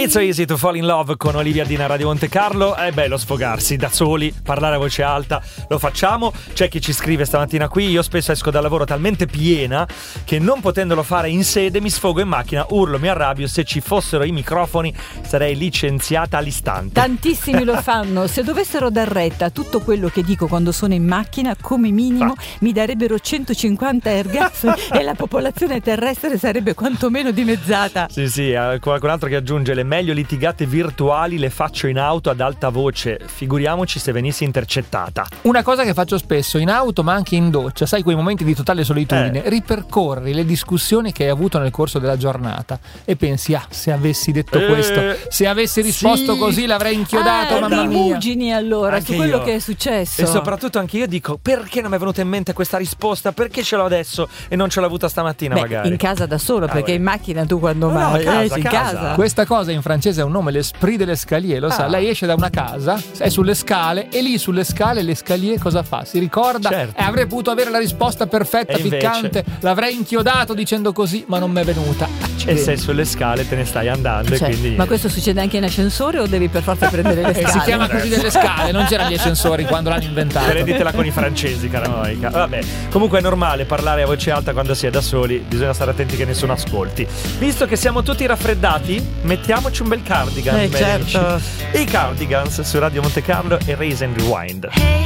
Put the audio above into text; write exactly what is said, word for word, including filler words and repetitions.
It's so easy to fall in love con Olivia Dina, Radio Monte Carlo. È bello sfogarsi da soli, parlare a voce alta, lo facciamo. C'è chi ci scrive stamattina qui: io spesso esco dal lavoro talmente piena che non potendolo fare in sede mi sfogo in macchina, urlo, mi arrabbio, se ci fossero i microfoni sarei licenziata all'istante. Tantissimi lo fanno. Se dovessero dar retta a tutto quello che dico quando sono in macchina, come minimo ah. mi darebbero centocinquanta ergastoli e la popolazione terrestre sarebbe quantomeno dimezzata. Sì sì, qualcun altro che aggiunge: le meglio litigate virtuali le faccio in auto ad alta voce, figuriamoci se venissi intercettata. Una cosa che faccio spesso in auto ma anche in doccia, sai, quei momenti di totale solitudine, eh. ripercorri le discussioni che hai avuto nel corso della giornata e pensi: ah, se avessi detto eh. questo, se avessi risposto sì. così l'avrei inchiodato, ah, mamma mia. Immugini allora anche su quello io. che è successo. E soprattutto anche io dico: perché non mi è venuta in mente questa risposta? Perché ce l'ho adesso e non ce l'ho avuta stamattina? Beh, magari in casa da solo, perché ah, in macchina tu quando no, vai no, a casa, in casa. casa. Questa cosa in francese ha un nome, l'esprit de l'escalier, lo ah. sa. Lei esce da una casa, è sulle scale e lì sulle scale l'escalier cosa fa? Si ricorda certo. e avrei potuto avere la risposta perfetta, e piccante, invece... l'avrei inchiodato dicendo così, ma non mi è venuta. E sei sulle scale, te ne stai andando, cioè, quindi... Ma questo succede anche in ascensore o devi per forza prendere le scale? Eh, si chiama così delle scale, non c'erano gli ascensori quando l'hanno inventato. Prenditela con i francesi, cara Monica. Vabbè, comunque è normale parlare a voce alta quando si è da soli, bisogna stare attenti che nessuno ascolti. Visto che siamo tutti raffreddati, mettiamoci un bel cardigan. Eh, certo. I Cardigans su Radio Monte Carlo e Raise and Rewind.